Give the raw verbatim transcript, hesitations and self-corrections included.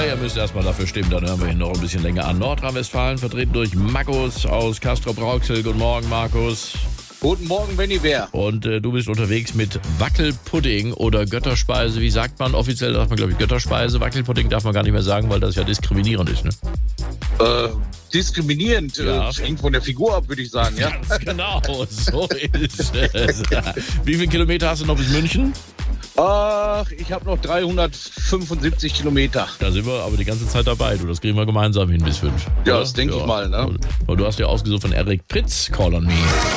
ihr müsst erstmal dafür stimmen, dann hören wir ihn noch ein bisschen länger an. Nordrhein-Westfalen, vertreten durch Markus aus Castrop-Rauxel. Guten Morgen, Markus. Guten Morgen, Benny Bär. Und äh, du bist unterwegs mit Wackelpudding oder Götterspeise. Wie sagt man? Offiziell darf man, glaube ich, Götterspeise. Wackelpudding darf man gar nicht mehr sagen, weil das ja diskriminierend ist, ne? Äh, diskriminierend. Ja. Äh, hängt von der Figur ab, würde ich sagen, ja. Ganz genau, so ist es. Wie viele Kilometer hast du noch bis München? Ach, ich habe noch dreihundertfünfundsiebzig Kilometer. Da sind wir aber die ganze Zeit dabei. Du, das kriegen wir gemeinsam hin bis fünf. Ja, oder? das denke Ja. ich mal, ne? Und, und du hast ja ausgesucht von Eric Pritz, Call on Me.